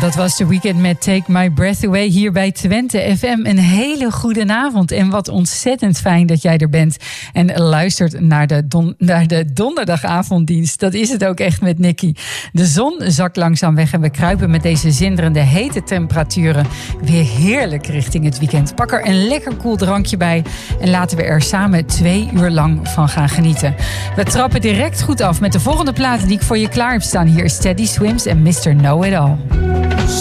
Dat was The Weeknd met Take My Breath Away hier bij Twente FM. Een hele goede avond en wat ontzettend fijn dat jij er bent. En luistert naar de donderdagavonddienst. Dat is het ook echt met Nicky. De zon zakt langzaam weg en we kruipen met deze zinderende hete temperaturen weer heerlijk richting het weekend. Pak er een lekker koel drankje bij en laten we er samen 2 uur lang van gaan genieten. We trappen direct goed af met de volgende plaat die ik voor je klaar heb staan. Hier is Teddy Swims en Mr. Know It All.